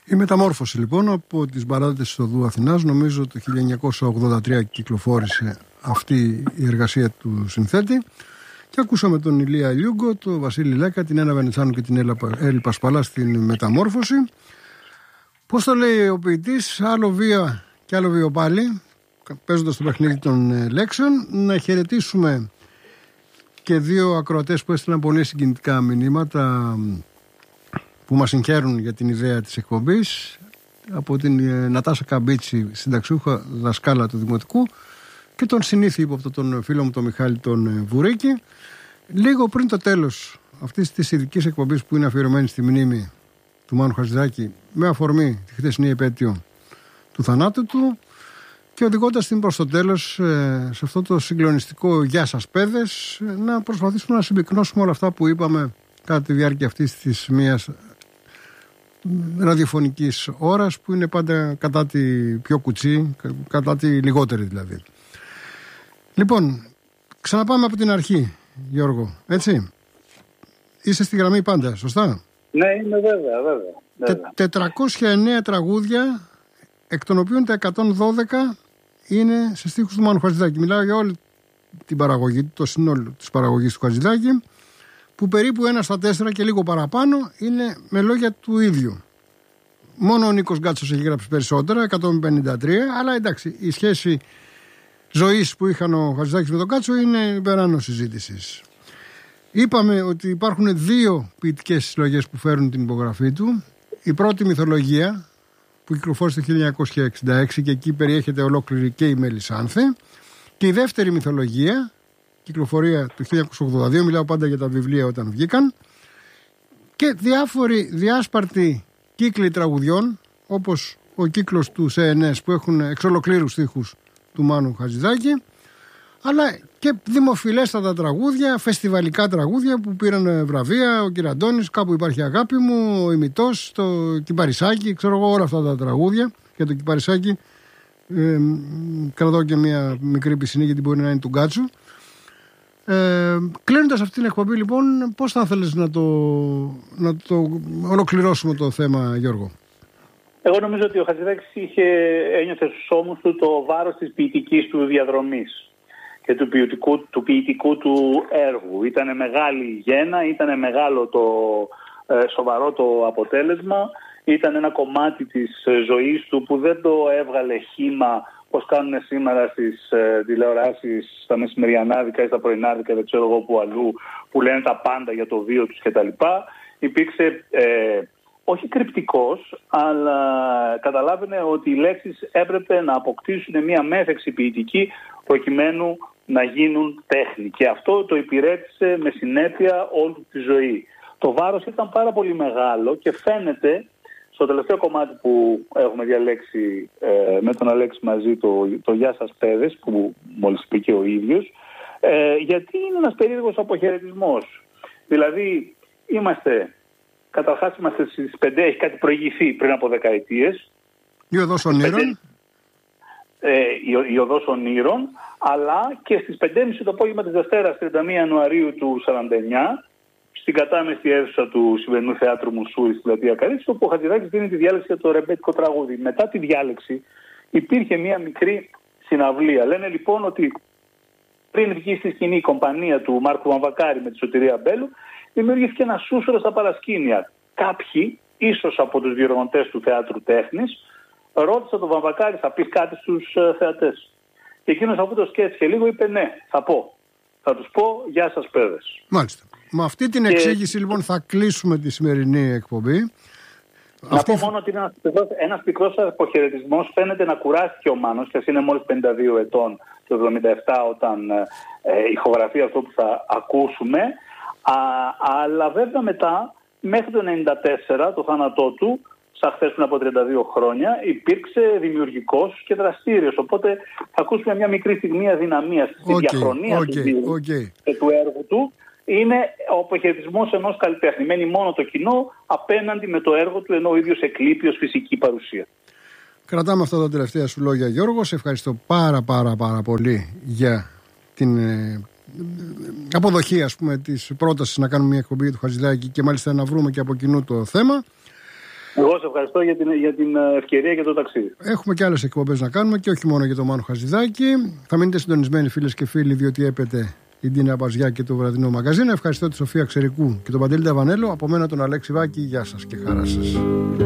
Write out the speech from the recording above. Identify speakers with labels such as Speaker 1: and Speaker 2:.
Speaker 1: Η μεταμόρφωση λοιπόν από τις μπαλάντες του Οδού Αθηνάς, νομίζω το 1983 κυκλοφόρησε αυτή η εργασία του συνθέτη, και ακούσαμε τον Ηλία Λιούγκο, τον Βασίλη Λέκα, την Ένα Βενετσάνου και την Έλλη Πασπαλά στην μεταμόρφωση. Πώς το λέει ο ποιητής, άλλο βία και άλλο βίο πάλι, παίζοντας το παιχνίδι των λέξεων. Να χαιρετήσουμε και δύο ακροατές που έστειλαν πολύ συγκινητικά μηνύματα που μας συγχαίρουν για την ιδέα της εκπομπής, από την Νατάσα Καμπίτσι, συνταξιούχα δασκάλα του Δημοτικού, και τον συνήθι ύποπτο τον φίλο μου τον Μιχάλη τον Βουρίκη. Λίγο πριν το τέλος αυτής της ειδικής εκπομπής που είναι αφιερωμένη στη μνήμη του Μάνου Χατζηδάκη, με αφορμή τη χθεσινή επέτειο του θανάτου του, και οδηγώντας την προς το τέλος σε αυτό το συγκλονιστικό «Γεια σας παιδες», να προσπαθήσουμε να συμπυκνώσουμε όλα αυτά που είπαμε κατά τη διάρκεια αυτής της μίας ραδιοφωνικής ώρας, που είναι πάντα κατά τη πιο κουτσή, κατά τη λιγότερη δηλαδή. Λοιπόν, ξαναπάμε από την αρχή, Γιώργο, έτσι. Είσαι στη γραμμή πάντα, σωστά?
Speaker 2: Ναι, είμαι βέβαια.
Speaker 1: 409 τραγούδια, εκ των οποίων τα 112 είναι σε στίχους του Μάνου Χατζηδάκη. Μιλάω για όλη την παραγωγή, το σύνολο της παραγωγής του Χατζηδάκη, που περίπου 1 στα 4 και λίγο παραπάνω είναι με λόγια του ίδιου. Μόνο ο Νίκος Γκάτσος έχει γράψει περισσότερα, 153, αλλά εντάξει, η σχέση ζωής που είχαν ο Χατζηδάκης με τον Γκάτσο είναι υπεράνω συζήτησης. Είπαμε ότι υπάρχουν δύο ποιητικές συλλογές που φέρουν την υπογραφή του. Η πρώτη, Μυθολογία, που κυκλοφόρησε το 1966 και εκεί περιέχεται ολόκληρη και η Μελισσάνθε. Και η δεύτερη, Μυθολογία, κυκλοφορία του 1982, μιλάω πάντα για τα βιβλία όταν βγήκαν. Και διάφοροι διάσπαρτοι κύκλοι τραγουδιών, όπως ο κύκλος του ΣΕΝΕΣ, που έχουν εξ ολοκλήρου στίχους του Μάνου Χατζηδάκη, αλλά και δημοφιλέστατα τραγούδια, φεστιβαλικά τραγούδια που πήραν βραβεία. Ο Κυραντώνης, Κάπου υπάρχει αγάπη μου, ο Ημιτός, το Κυπαρισάκι, ξέρω εγώ, όλα αυτά τα τραγούδια. Για το Κυπαρισάκι κρατάω και μια μικρή πισινή, γιατί μπορεί να είναι του Γκάτσου. Κλείνοντας αυτή την εκπομπή, λοιπόν, πώς θα ήθελες να το ολοκληρώσουμε το θέμα, Γιώργο?
Speaker 2: Εγώ νομίζω ότι ο Χατζηδάκης ένιωθε στους ώμους του το βάρος της ποιητικής του διαδρομής και του ποιητικού του έργου. Ήτανε μεγάλη η γέννα, ήτανε μεγάλο το σοβαρό το αποτέλεσμα, ήταν ένα κομμάτι της ζωής του που δεν το έβγαλε χύμα όπως κάνουν σήμερα στις τηλεοράσεις, στα μεσημεριανάδικα ή στα πρωινάδικα, δεν ξέρω εγώ που αλλού, που λένε τα πάντα για το βίο τους κτλ. Υπήρξε όχι κρυπτικός, αλλά καταλάβαινε ότι οι λέξεις έπρεπε να αποκτήσουν μια μέθεξη ποιητική προκειμένου να γίνουν τέχνη. Και αυτό το υπηρέτησε με συνέπεια όλη τη ζωή. Το βάρος ήταν πάρα πολύ μεγάλο και φαίνεται στο τελευταίο κομμάτι που έχουμε διαλέξει με τον Αλέξη μαζί, το «Γεια σας παιδες», που μόλις είπε και ο ίδιος, γιατί είναι ένας περίεργος αποχαιρετισμός. Δηλαδή, καταρχάς είμαστε στις 5, έχει κάτι προηγηθεί πριν από δεκαετίες.
Speaker 1: Η Οδός Ονείρων.
Speaker 2: Η Οδός Ονείρων, αλλά και στις 5.30 το απόγευμα της Δευτέρας, 31 Ιανουαρίου του 1949, στην κατάμεστη αίθουσα του σημερινού Θεάτρου Μουσούρη στην πλατεία Καρύδης, όπου ο Χατζηδάκης δίνει τη διάλεξη για το ρεμπέτικο τραγούδι. Μετά τη διάλεξη υπήρχε μια μικρή συναυλία. Λένε λοιπόν ότι πριν βγει στη σκηνή η κομπανία του Μάρκου Βαμβακάρη με τη Σωτηρία Μπέλου, δημιουργήθηκε ένα σούσουρο στα παρασκήνια. Κάποιοι, ίσως από τους διοργανωτές του Θεάτρου Τέχνης, ρώτησαν τον Βαμβακάρη, θα πεις κάτι στους θεατές? Και εκείνος, αφού το σκέφτηκε λίγο, είπε ναι, θα πω. Θα τους πω «Γεια σας παιδες».
Speaker 1: Μάλιστα. Με αυτή την εξήγηση λοιπόν θα κλείσουμε τη σημερινή εκπομπή.
Speaker 2: Να πω μόνο ότι είναι ένας πικρός αποχαιρετισμός. Φαίνεται να κουράστηκε ο Μάνος, και ας είναι μόλις 52 ετών, το 1977, όταν ηχογραφεί αυτό που θα ακούσουμε. Αλλά βέβαια μετά, μέχρι το 1994, το θάνατό του, σαν χθες πριν από 32 χρόνια, υπήρξε δημιουργικός και δραστήριος. Οπότε θα ακούσουμε μια μικρή στιγμή αδυναμίας στη διαχρονία του έργου του. Είναι ο αποχαιρετισμός ενός καλλιτέχνη. Μένει μόνο το κοινό απέναντι με το έργο του, ενώ ο ίδιος εκλείπει ως φυσική παρουσία.
Speaker 1: Κρατάμε αυτά τα τελευταία σου λόγια, Γιώργο. Σε ευχαριστώ πάρα πολύ για την αποδοχή, ας πούμε, της πρότασης να κάνουμε μια εκπομπή του Χατζηδάκη και μάλιστα να βρούμε και από κοινού το θέμα.
Speaker 2: Εγώ σε ευχαριστώ για την ευκαιρία και το ταξίδι.
Speaker 1: Έχουμε και άλλες εκπομπές να κάνουμε και όχι μόνο για τον Μάνο Χατζηδάκη. Θα μείνετε συντονισμένοι, φίλες και φίλοι, διότι έπεται η Ντίνα Μπαζιά και το βραδινό μαγαζίνο. Ευχαριστώ τη Σοφία Ξερικού και τον Παντελή Ταβανέλο. Από μένα τον Αλέξη Βάκη. Γεια σας και χαρά σας.